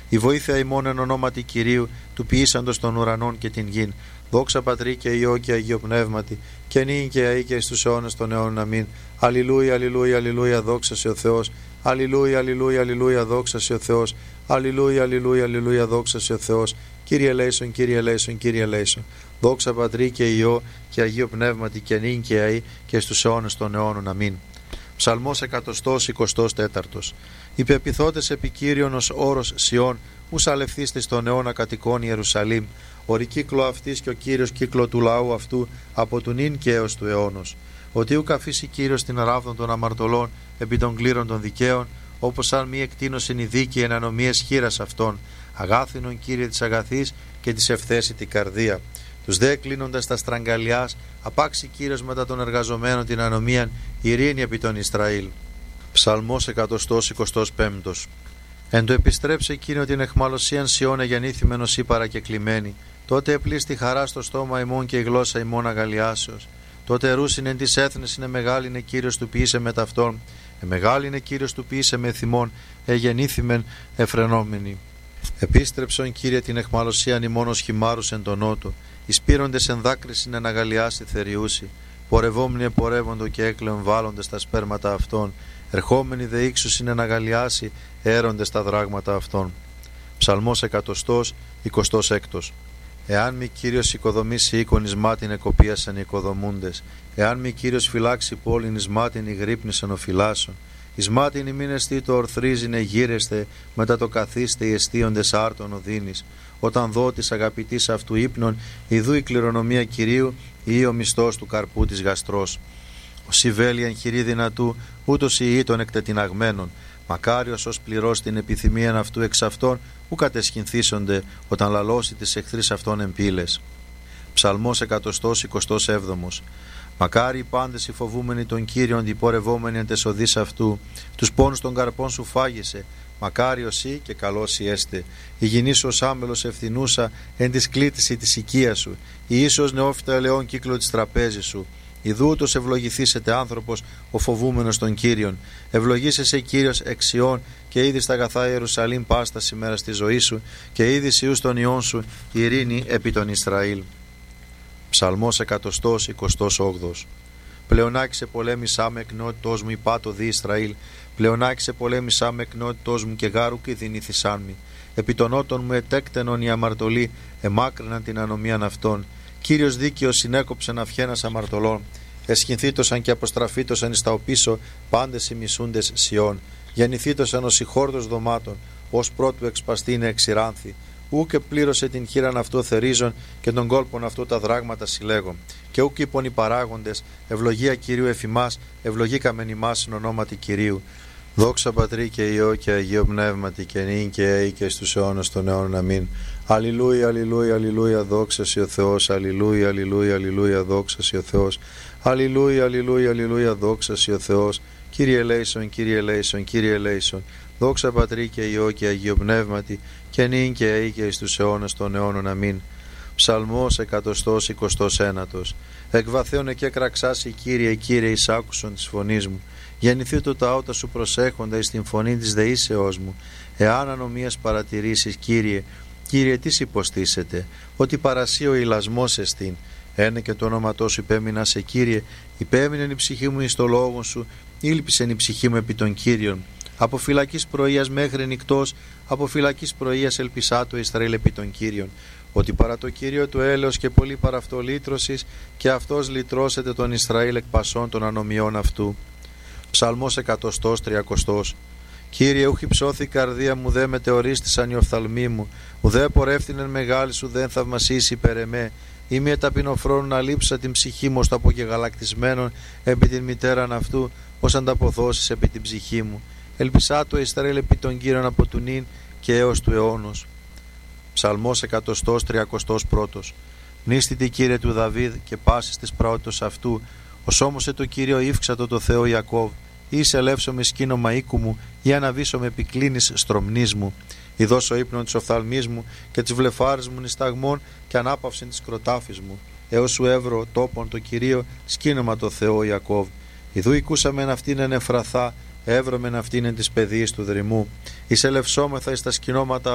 Η βοήθεια ημών εν ονόματι Κυρίου, του ποιήσαντος των ουρανών και την γην. Δόξα Πατρί και Υιό και Αγίο Πνεύματι, και νυν και αεί και στους αιώνας των αιώνων. Αμήν. Αλληλούια, αλληλούια, αλληλούια, δόξα σε ο Θεός. Αλληλούια, αλληλούια, αλληλούια, δόξα σε ο Θεός. Αλληλούια, αλληλούια, αλληλούια, δόξα σε ο Θεός. Κύριε ελέησον, Κύριε ελέησον, Κύριε ελέησον. Δόξα Πατρί και Υιό και Αγίο Πνεύματι, και νυν και αεί και στους αιώνας των αιώνων. Αμήν. Ψαλμός 124. Υπεπιθώτες επί Κύριον ως όρος Σιών, ους αλευθύστε στον αιώνα κατοικών Ιερουσαλήμ. Ορη κύκλο αυτής και ο Κύριος κύκλο του λαού αυτού από του νυν και έως του αιώνος. Ότι ουκ αφήσει Κύριος την ράβδον των αμαρτωλών επί των κλήρων των δικαίων, όπως αν μη εκτείνωσιν η δίκη εν ανομίες χείρας αυτών. Αγάθινον Κύριε της αγαθής και της ευθέσιτη καρδία. Τους δε κλείνοντας τα στραγγαλιάς, απάξει Κύριος μετά των εργαζομένων την ανομίαν, ειρήνη επί των Ισραήλ. Ψαλμός 125. Εν το επιστρέψε εκείνο την εχμαλωσίαν Σιών εγεννήθημενος ή παρακεκλημένη. Τότε επλήστη χαρά στο στόμα ημών και η γλώσσα ημών αγαλιάσεως. Τότε ρούσιν εν της έθνης είναι μεγάλη είναι Κύριος του ποιήσε με ταυτόν. Μεγάλη είναι Κύριος του ποιήσε με θυμών, εγεννήθημεν εφρενόμενοι. Επίστρεψον Κύριε την εχμαλωσίαν ημών ως χυμάρους εν τον νότο. Εισπύροντες εν δάκρυσιν εν αγαλιάσει θεριούσι. Πορευόμενοι επορεύοντο και έκλεον βάλλοντες τα σπέρματα αυτών. Ερχόμενοι δε ύξουσιν εν αγαλιάσει, έροντες τα δράγματα αυτών. Ψαλμός 126. Εάν μη Κύριος οικοδομήσει οίκον εις μάτιν εκοπίασαν οι οικοδομούντες. Εάν μη Κύριος φυλάξει πόλην εις μάτιν ηγρύπνησαν ο φυλάσσων. Εις μάτιν ημίν εστί το ορθρίζειν εγείρεστε, μετά το καθίστε οι εστίοντες άρτων οδύνης. Όταν δω της αγαπητής αυτού ύπνων, ιδού η κληρονομία Κυρίου ή ο μισθός του καρπού της γαστρός. Ο Σιβέλιαν χειρή δυνατού, ούτως οι των εκτετιναγμένων. Μακάριος ως πληρώσει την επιθυμίαν αυτού εξ αυτών, ου κατεσχυνθήσονται όταν λαλώσει τις εχθρείς αυτών εμπύλες. Ψαλμός 127. Μακάρι οι πάντες οι φοβούμενοι των Κύριων, οι πορευόμενοι εν τες οδείς αυτού, τους πόνους των καρπών σου φάγεσαι. Μακάριος ή και καλός ή έστε. Η γυνή σου ως άμελος ευθυνούσα εν της κλήτηση της οικίας σου. Η ίσως νεόφυτα ελαιών κύκλο της τραπέζης σου. Ιδού ούτως ευλογηθήσετε άνθρωπος ο φοβούμενος των Κύριων. Ευλογήσεσαι Κύριος εξιών και είδη στα αγαθά Ιερουσαλήμ πάστα ημέρα στη ζωή σου και είδη ιούς των ιών σου ειρήνη επί των Ισραήλ. Ψαλμός 128. Πλεονάκησε πολέμησά με εκνότητός μου υπάτο δι Ισραήλ. Πλεονάκησε πολέμησά με εκνότητός μου και γάρου και δυνήθησάν μη. Επί των ότων μου ετέκτενον οι αμαρτωλοί εμάκρυναν την ανομίαν αυτών. Κύριος δίκαιος συνέκοψεν αυχένας αμαρτωλών. Εσχυνθήτωσαν και αποστραφήτωσαν εις τα οπίσω πάντες οι μισούντες Σιών. Γεννηθήτωσαν ως ηχόρδος δωμάτων, ως πρώτου εξπαστήνε εξηράνθη. Ού και πλήρωσε την χείραν αυτού θερίζων και τον κόλπον αυτού τα δράγματα συλλέγων. Και ού είπον οι παράγοντες, ευλογία Κυρίου εφημάς, ευλογήκαμεν ημάς εν ονόματι Κυρίου. Δόξα Πατρί και Υιό και Αγίο Πνεύματι και νυν και αεί και στους αιώνας των αιώνων. Αμήν. Αλληλούια, αλληλούια, αλληλούια, δόξα σε ο Θεός. Αλληλούια, αλληλούια, αλληλούια, δόξα σε ο Θεός. Αλληλούια, αλληλούια, αλληλούια, δόξα σε ο Θεός. Κύριε ελέησον, Κύριε ελέησον, Κύριε ελέησον. Δόξα Πατρί και Υιό και Αγίο Πνεύματι και νυν και αεί και στους αιώνας των αιώνων. Αμήν. Ψαλμός 129. Εκβαθέωνε και κραξάσει Κύριε, Κύριε, εις άκουσον της φωνής μου. Γεννηθεί το τα ότα σου προσέχοντα εις την φωνή της δεήσεώς μου. Εάν ανομίας παρατηρήσεις, Κύριε, Κύριε, τι υποστήσετε, ότι παρασύ ο ηλασμός εστίν. Ένε και το όνοματό σου υπέμεινα σε Κύριε, υπέμεινεν η ψυχή μου εις το λόγο σου, ήλπισεν η ψυχή μου επί των Κύριων. Από φυλακής πρωίας μέχρι νυκτός, από φυλακής πρωίας ελπισά το Ισραήλ επί των Κύριων. Ότι παρά το Κύριο του έλεος και πολύ παρά αυτό λύτρωσης, και αυτός λυτρώσεται τον Ισραήλ εκ πασών των ανομιών αυτού. Ψαλμός 130. Κύριε, ούχι ψώθη η καρδία μου, δε μετεωρίστησαν οι οφθαλμοί μου, ουδέ πορεύθυνεν μεγάλη σου, δεν θαυμασίσει υπέρ εμέ. Είμαι ταπεινοφρόνου να λείψα την ψυχή μου, ως το απογεγαλακτισμένον επί την μητέραν αυτού, ως ανταποδόσεις επί την ψυχή μου. Ελπισά το Ισραήλ επί των Κύριων από του νυν και έως του αιώνος. Ψαλμός 131. Νίστητη Κύριε του Δαβίδ και πάσης της πραότητος αυτού, ως όμως το Κύριο ύφξατο το Θεό Ιακώβ, ή σε ελεύσω με σκήνομα οίκου μου, ή αναβήσω με επικλίνης στρομνής μου. Ιδώσω ύπνον της οφθαλμής μου και της βλεφάρης μου νησταγμών και ανάπαυσιν της κροτάφης μου. Έως σου έβρω τόπον το Κυρίο, σκήνομα το Θεό Ιακώβ. Ιδού οικούσαμεν αυτήν εν Εφραθά, έβρωμεν αυτήν εν της παιδείας του δρυμού. Εις ελευσόμεθα εις τα σκηνώματα